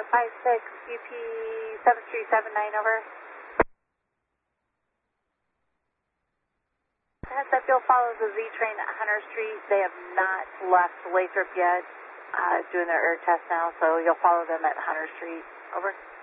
56 UP 7379, over. Heads up, you'll follow the Z train at Hunter Street. They have not left Lathrop yet, doing their air test now, so you'll follow them at Hunter Street. Over.